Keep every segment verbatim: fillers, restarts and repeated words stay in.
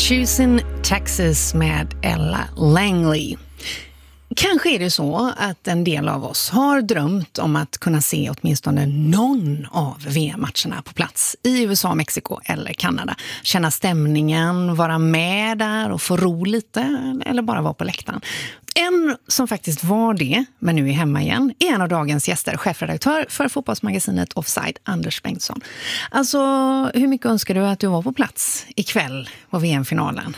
Choosing Texas med Ella Langley. Kanske är det så att en del av oss har drömt om att kunna se åtminstone någon av V M-matcherna på plats i U S A, Mexiko eller Kanada. Känna stämningen, vara med där och få ro lite eller bara vara på läktaren. En som faktiskt var det, men nu är hemma igen, är en av dagens gäster, chefredaktör för fotbollsmagasinet Offside, Anders Bengtsson. Alltså, hur mycket önskar du att du var på plats ikväll på V M-finalen?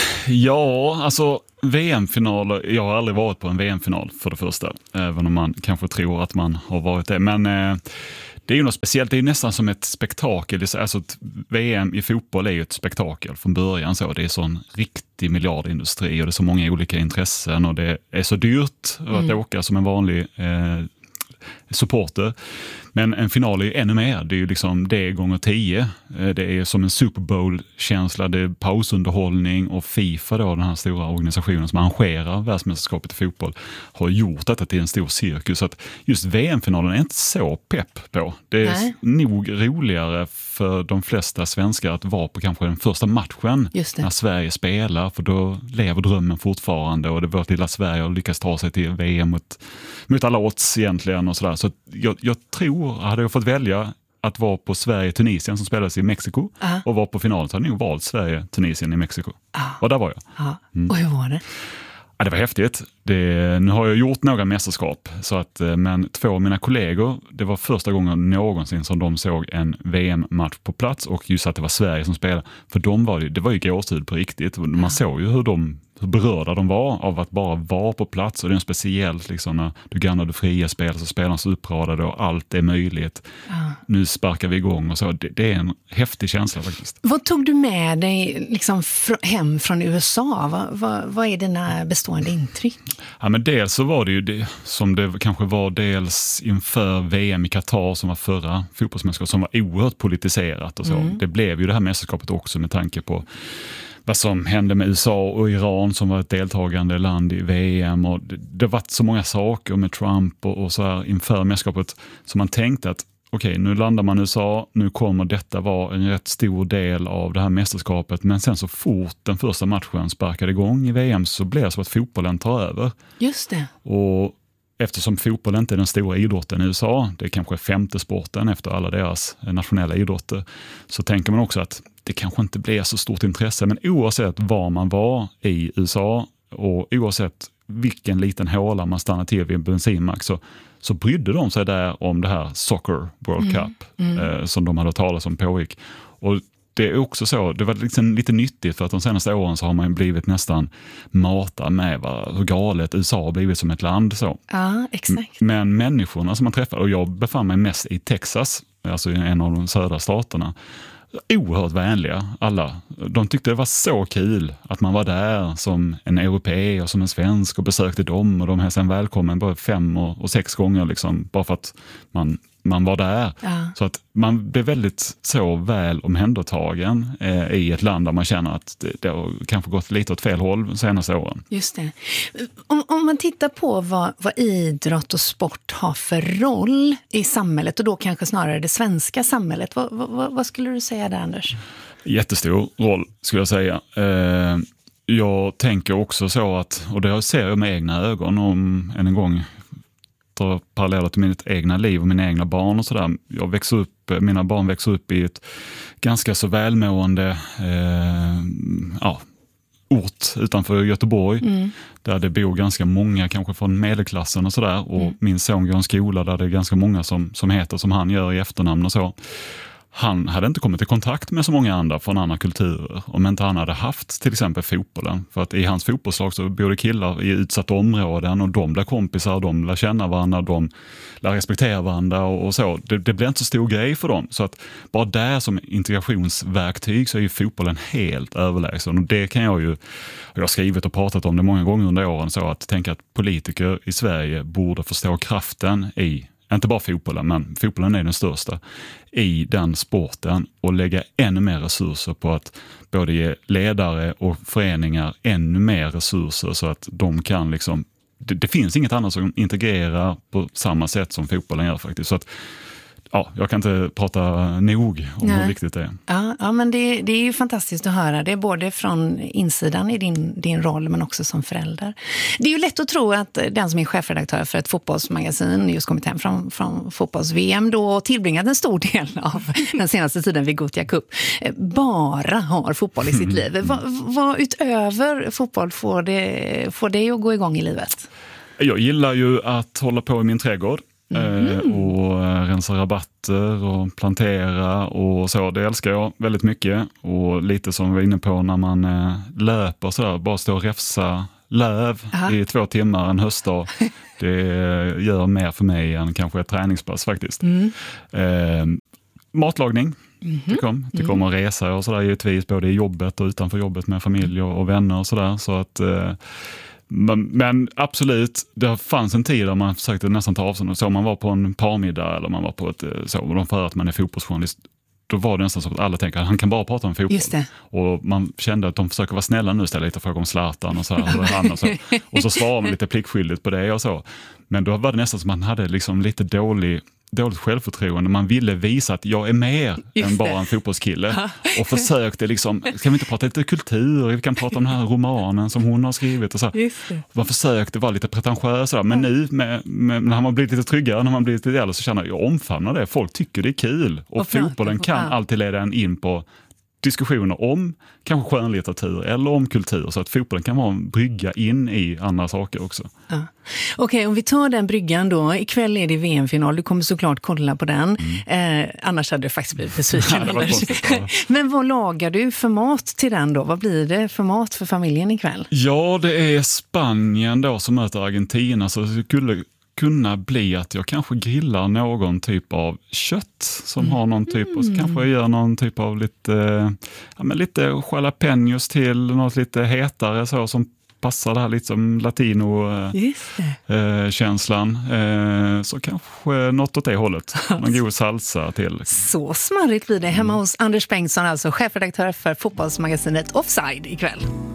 Ja, alltså V M-finaler, jag har aldrig varit på en V M-final för det första, även om man kanske tror att man har varit det. Men eh, det är ju något speciellt, det är nästan som ett spektakel. Alltså ett V M i fotboll är ju ett spektakel från början. Så. Det är sån riktig miljardindustri och det är så många olika intressen och det är så dyrt att mm. åka som en vanlig eh, supporter. Men en final är ju ännu mer. Det är ju liksom det gånger tio. Det är som en Super Bowl-känsla. Det är pausunderhållning och FIFA då, den här stora organisationen som arrangerar världsmästerskapet i fotboll, har gjort detta till en stor cirkus. Så att just V M-finalen är inte så pepp på. Det är Nej. nog roligare för de flesta svenskar att vara på kanske den första matchen när Sverige spelar, för då lever drömmen fortfarande och det var till att Sverige har lyckats ta sig till V M mot, mot alla odds egentligen och sådär. Så jag, jag tror, hade jag fått välja att vara på Sverige-Tunisien som spelades i Mexiko uh-huh. och vara på finalen, så hade jag nog valt Sverige-Tunisien i Mexiko. Uh-huh. Och där var jag. Uh-huh. Mm. Och hur var det? Ja, det var häftigt. Det, nu har jag gjort några mästerskap, så att, men två av mina kollegor, det var första gången någonsin som de såg en V M-match på plats, och just att det var Sverige som spelade. För de var det, det var ju gåshud på riktigt. Man uh-huh. såg ju hur de hur berörda de var av att bara vara på plats, och det är speciellt liksom när du gannar du fria spel så spelarna så uppradade och allt är möjligt. Ja. Nu sparkar vi igång och så. Det, det är en häftig känsla faktiskt. Vad tog du med dig liksom fr- hem från U S A? Vad, vad, vad är dina bestående intryck? Ja, men dels så var det ju det som det kanske var dels inför V M i Qatar som var förra fotbollsmästerskapet, som var oerhört politiserat och så. Mm. Det blev ju det här mästerskapet också med tanke på vad som hände med U S A och Iran som var ett deltagande land i V M, och det, det var så många saker med Trump och, och så här inför mästerskapet, så man tänkte att okej, okay, nu landar man i U S A, nu kommer detta vara en rätt stor del av det här mästerskapet, men sen så fort den första matchen sparkade igång i V M så blev det så att fotbollen tar över. Just det. Och eftersom fotboll inte är den stora idrotten i U S A, det är kanske femte sporten efter alla deras nationella idrotter, så tänker man också att det kanske inte blir så stort intresse. Men oavsett var man var i U S A och oavsett vilken liten håla man stannar till vid en bensinmack, så, så brydde de sig där om det här Soccer World Cup mm. Mm. Eh, som de hade talat om pågick. Och det är också så, det var liksom lite nyttigt för att de senaste åren så har man blivit nästan matad med vad, hur galet U S A har blivit som ett land. Så. Ja, exakt. Men människorna som man träffar, och jag befann mig mest i Texas, alltså en av de södra staterna, oerhört vänliga alla. De tyckte det var så kul att man var där som en europé och som en svensk och besökte dem, och de här sen välkommen både fem och, och sex gånger liksom, bara för att man, man var där. Ja. Så att man blev väldigt så väl omhändertagen eh, i ett land där man känner att det, det har kanske gått lite åt fel håll de senaste åren. Just det. Om, om man tittar på vad, vad idrott och sport har för roll i samhället, och då kanske snarare det svenska samhället, vad, vad, vad skulle du säga där, Anders? Jättestor roll skulle jag säga. Eh, jag tänker också så att, och det ser jag med egna ögon om en gång paralleller till mitt egna liv och mina egna barn och sådär. Jag växer upp, mina barn växer upp i ett ganska så välmående eh, ja, ort utanför Göteborg, mm. där det bor ganska många kanske från medelklassen och sådär, och mm. min son går en skola där det är ganska många som, som heter som han gör i efternamn och så. Han hade inte kommit i kontakt med så många andra från andra kulturer om inte han hade haft till exempel fotbollen. För att i hans fotbollslag så bor det killar i utsatta områden, och de blir kompisar, de lär känna varandra, de lär respektera varandra och, och så. Det, det blir inte så stor grej för dem. Så att bara där som integrationsverktyg så är ju fotbollen helt överlägsen. Och det kan jag ju, jag har skrivit och pratat om det många gånger under åren, så att tänka att politiker i Sverige borde förstå kraften i, inte bara fotbollen, men fotbollen är den största, i den sporten, och lägga ännu mer resurser på att både ge ledare och föreningar ännu mer resurser så att de kan liksom, det, det finns inget annat som integrerar på samma sätt som fotbollen gör faktiskt. Så att ja, jag kan inte prata nog om Nej. hur viktigt det är. Ja, ja men det, det är ju fantastiskt att höra det, både från insidan i din, din roll men också som förälder. Det är ju lätt att tro att den som är chefredaktör för ett fotbollsmagasin just kommit hem från, från fotbolls-V M då tillbringat en stor del av den senaste tiden vid Gothia Cup bara har fotboll i sitt liv. Vad, vad utöver fotboll får det, får det att gå igång i livet? Jag gillar ju att hålla på i min trädgård. Mm. Och rensa rabatter och plantera och så, det älskar jag väldigt mycket. Och lite som vi var inne på när man löper så där, bara stå och räfsa löv Aha. i två timmar en höstdag. Det gör mer för mig än kanske ett träningspass faktiskt. Mm. eh, Matlagning mm-hmm. tycker om, tycker om att resa och sådär givetvis, både i jobbet och utanför jobbet med familj och, och vänner och sådär. Så att eh, Men, men absolut, det fanns en tid där man försökte nästan ta avstånd. Så om man var på en parmiddag eller man var på ett så, och de för att man är fotbollsjournalist, då var det nästan så att alla tänker att han kan bara prata om fotboll. Just det. Och man kände att de försöker vara snälla nu, ställa lite frågor om Zlatan och så här, och, han och, så. Och så svarar man lite pliktskyldigt på det och så. Men då var det nästan som att man hade liksom lite dålig dåligt självförtroende. Man ville visa att jag är mer Just än bara en fotbollskille. Och försökte liksom, kan vi inte prata lite kultur? Vi kan prata om den här romanen som hon har skrivit. Och så. Man försökte vara lite pretentiös. Men nu, med, med, när man blivit lite tryggare, när man blivit lite äldre, så känner jag, jag omfamnar det. Folk tycker det är kul. Och, och fotbollen kan ja. alltid leda en in på diskussioner om kanske skönlitteratur eller om kultur, så att fotbollen kan vara en brygga in i andra saker också. Ja. Okej, okay, om vi tar den bryggan då. Ikväll är det V M-final, du kommer såklart kolla på den. Mm. Eh, annars hade du faktiskt blivit besviken. Ja, ja. Men vad lagar du för mat till den då? Vad blir det för mat för familjen ikväll? Ja, det är Spanien då som möter Argentina, så det skulle kunna bli att jag kanske grillar någon typ av kött som mm. har någon typ, och så kanske jag gör någon typ av lite, ja, men lite jalapenos till, något lite hetare så som passar det här lite som latino-känslan. Eh, så kanske något åt det hållet. Någon god salsa till. Så smarrigt blir det hemma hos Anders Bengtsson, alltså chefredaktör för fotbollsmagasinet Offside ikväll.